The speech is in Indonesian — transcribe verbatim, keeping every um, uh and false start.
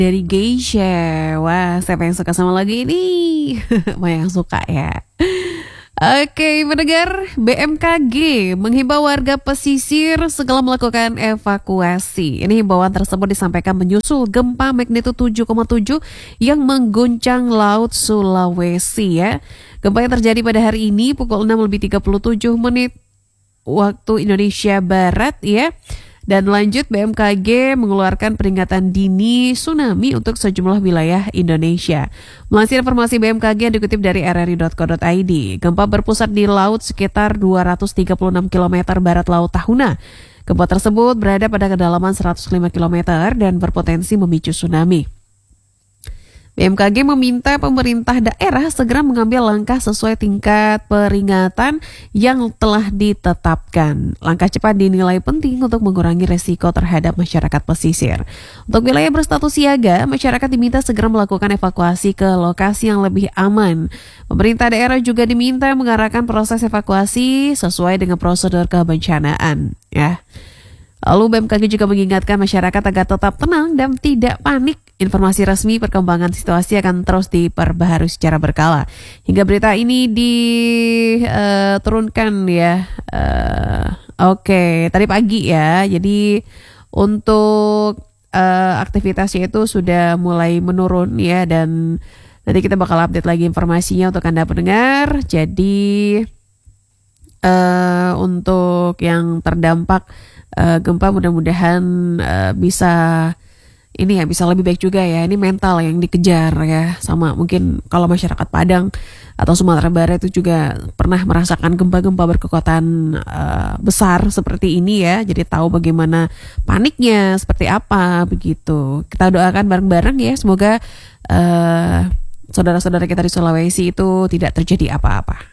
Dari Geisha. Wah, siapa yang suka sama lagu ini? Banyak yang suka ya. Oke, mendengar B M K G menghimbau warga pesisir segera melakukan evakuasi. Ini himbauan tersebut disampaikan menyusul gempa magnitudo tujuh koma tujuh yang mengguncang laut Sulawesi ya. Gempa yang terjadi pada hari ini pukul enam lebih tiga puluh tujuh menit waktu Indonesia Barat ya. Dan lanjut, B M K G mengeluarkan peringatan dini tsunami untuk sejumlah wilayah Indonesia. Melansir informasi B M K G yang dikutip dari r r i dot co dot i d, gempa berpusat di laut sekitar dua ratus tiga puluh enam kilometer barat laut Tahuna. Gempa tersebut berada pada kedalaman seratus lima kilometer dan berpotensi memicu tsunami. B M K G meminta pemerintah daerah segera mengambil langkah sesuai tingkat peringatan yang telah ditetapkan. Langkah cepat dinilai penting untuk mengurangi resiko terhadap masyarakat pesisir. Untuk wilayah berstatus siaga, masyarakat diminta segera melakukan evakuasi ke lokasi yang lebih aman. Pemerintah daerah juga diminta mengarahkan proses evakuasi sesuai dengan prosedur kebencanaan. Ya. Lalu B M K G juga mengingatkan masyarakat agar tetap tenang dan tidak panik. Informasi resmi perkembangan situasi akan terus diperbaharui secara berkala. Hingga berita ini diturunkan uh, ya. Uh, Oke, okay. Tadi pagi ya. Jadi untuk uh, aktivitasnya itu sudah mulai menurun ya. Dan nanti kita bakal update lagi informasinya untuk Anda pendengar. Jadi uh, untuk yang terdampak uh, gempa mudah-mudahan uh, bisa ini ya bisa lebih baik juga ya. Ini mental yang dikejar ya. Sama mungkin kalau masyarakat Padang atau Sumatera Barat itu juga pernah merasakan gempa-gempa berkekuatan uh, besar seperti ini ya. Jadi tahu bagaimana paniknya seperti apa begitu. Kita doakan bareng-bareng ya. Semoga uh, saudara-saudara kita di Sulawesi itu tidak terjadi apa-apa.